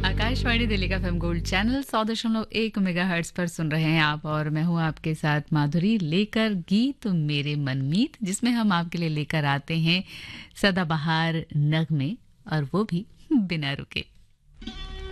आकाशवाणी दिल्ली का FM gold channel 100.1 megahertz पर सुन रहे हैं आप और मैं हूं आपके साथ माधुरी लेकर गीत मेरे मनमीत जिसमें हम आपके लिए लेकर आते हैं सदाबहार नगमे और वो भी बिना रुके।